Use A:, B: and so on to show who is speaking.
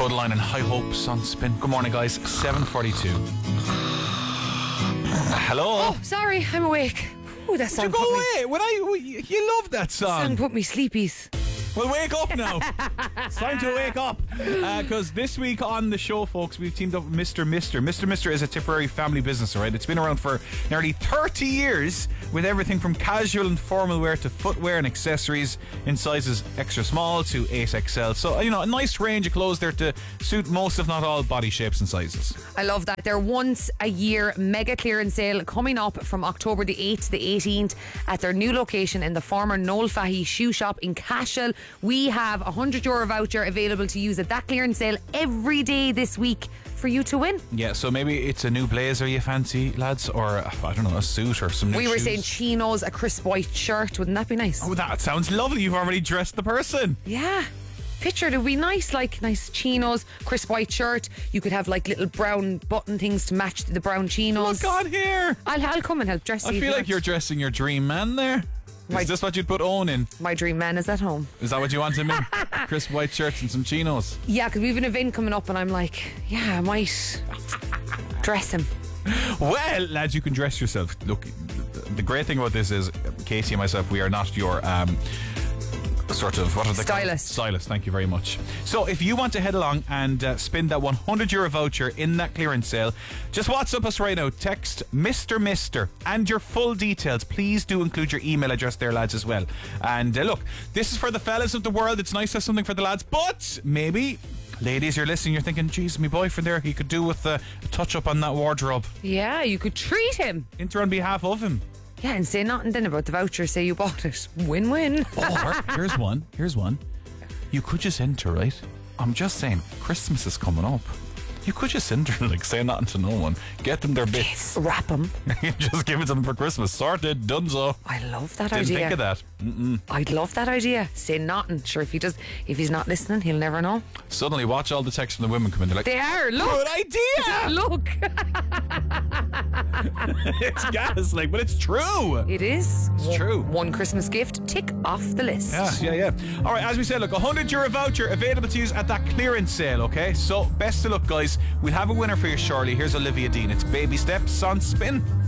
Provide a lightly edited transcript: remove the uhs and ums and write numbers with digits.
A: Codaline and High Hopes on Spin. Good morning, guys. 7:42. Hello.
B: Oh, sorry, I'm awake. Ooh, that song.
A: Did you go away? You love that song.
B: Put me sleepies.
A: Well, wake up now. It's time to wake up. Because this week on the show, folks, we've teamed up with Mr. Mister. Mr. Mister is a Tipperary family business, all right? It's been around for nearly 30 years with everything from casual and formal wear to footwear and accessories in sizes extra small to 8XL. So, a nice range of clothes there to suit most, if not all, body shapes and sizes.
B: I love that. Their once a year mega clearance sale coming up from October the 8th to the 18th at their new location in the former Noel Fahey shoe shop in Cashel. We have a €100 voucher available to use at that clearance sale every day this week for you to win.
A: Yeah, so maybe it's a new blazer you fancy, lads, or I don't know, a suit or some new
B: We were
A: shoes.
B: saying chinos, a crisp white shirt. Wouldn't that be nice?
A: Oh, that sounds lovely. You've already dressed the person.
B: Yeah. Picture it would be nice, like nice chinos, crisp white shirt. You could have like little brown button things to match the brown chinos.
A: Oh, God, here.
B: I'll come and help dress you.
A: I feel like you're dressing your dream man there. Is this what you'd put Owen in?
B: My dream man is at home.
A: Is that what you want him in? Crisp white shirts and some chinos.
B: Yeah, because we've an event coming up and I'm like, yeah, I might dress him.
A: Well, lads, you can dress yourself. Look, the great thing about this is, Casey and myself, we are not your sort of, what are they called? Stylist, thank you very much. So if you want to head along and spin that €100 voucher in that clearance sale, just WhatsApp us right now. Text Mr. Mister and your full details. Please do include your email address there, lads, as well. And look, this is for the fellas of the world. It's nice to have something for the lads, but maybe, ladies, you're listening, you're thinking, geez, my boyfriend there, he could do with a touch up on that wardrobe.
B: Yeah, you could treat him.
A: Enter on behalf of him.
B: Yeah, and say nothing then about the voucher. Say you bought it. Win-win.
A: Or, here's one. You could just enter, right? I'm just saying, Christmas is coming up. You could just enter, like, say nothing to no one. Get them their bits.
B: Wrap them.
A: Just give it to them for Christmas. Sorted. Donezo.
B: I love that
A: Didn't
B: idea.
A: think of that.
B: I'd love that idea. Say nothing. Sure, if he's not listening, he'll never know.
A: Suddenly, watch all the texts from the women come in. They're like,
B: they are. Look.
A: Good idea.
B: Look.
A: It's gas, like, but it's true.
B: It is.
A: It's true.
B: One Christmas gift, tick off the list.
A: Yeah. All right, as we said, look, €100 voucher available to use at that clearance sale, okay? So, best of luck, guys. We'll have a winner for you shortly. Here's Olivia Dean. It's Baby Steps on Spin.